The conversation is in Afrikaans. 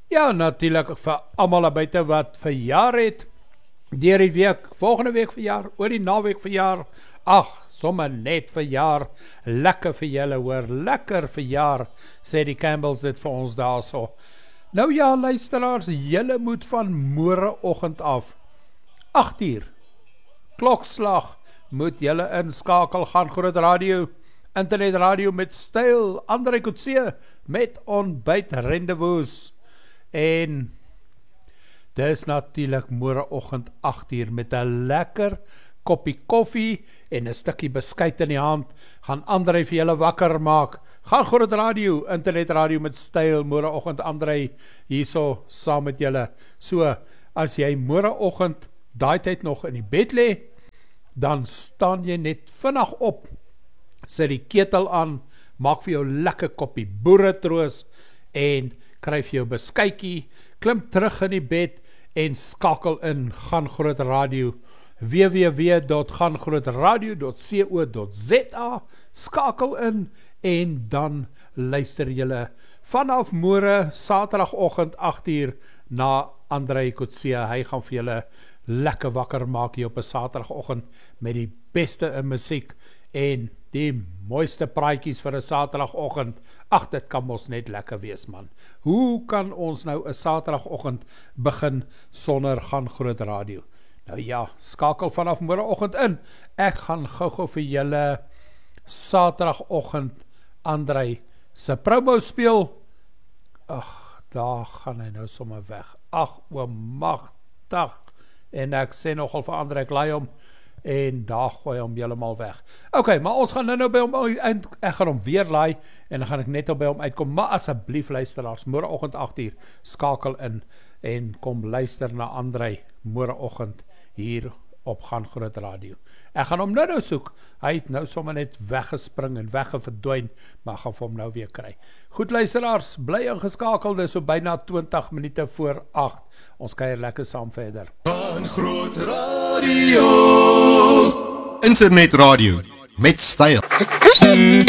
Ja, natuurlijk vir almal buite wat verjaar het, deur die week, volgende week verjaar, oor die naweek verjaar, ag, sommer net verjaar, lekker vir julle hoor, lekker verjaar, sê die Campbells dit vir ons daar so. Nou ja, luisteraars, julle moet van môreoggend af, 8 uur, klokslag, moet julle inskakel, gaan Groot Radio, internet radio met styl, André Coetzee, met ontbyt rendezvous, en dis natuurlijk môreoggend 8 uur, met 'n lekker koppie koffie, en 'n stukkie beskuit in die hand, gaan André vir julle wakker maak, gaan Groot Radio, internet radio met styl, môreoggend André, hierso, saam met julle, so, as jy môreoggend, daai tyd nog in die bed lê, dan staan jy net vinnig op, sit die ketel aan, maak vir jou lekker koppie boeretroos, en kry vir jou beskuitjie, klim terug in die bed, en skakel in, gaan Groot Radio, www.gaangrootradio.co.za, skakel in, en dan luister julle, vanaf môre, saterdagoggend 8 uur, na André Coetzee, hy gaan vir julle lekker wakker maak hier op 'n saterdagoggend, met die beste in musiek, en die mooiste praatjies vir 'n saterdagoggend, ag, dit kan mos net lekker wees man, hoe kan ons nou 'n saterdagoggend begin, sonder gaan Groot Radio? Nou ja, skakel vanaf môreoggend in, ek gaan gou vir julle, saterdagoggend, André, se promo speel, ag, daar gaan hy nou sommer weg, ag, o magtig, en ek sê nogal vir André, ek laai hom, en daar gooi hom helemaal weg. Ok, maar ons gaan nou by hom uit, ek gaan hom weer laai, en dan gaan ek net by hom uitkom, maar asseblief luisteraars, môreoggend 8 uur, skakel in, en kom luister na André, môreoggend, hier op Gaan Groot Radio. Ek gaan hom nou soek, hy het nou sommer net weggespring en weggeverdwyn, maar ek gaan vir hom nou weer kry. Goed luisteraars, bly ingeskakel, dis so byna 20 minute voor 8, ons kuier lekker saam verder. Gaan Groot Radio, internet radio, met styl.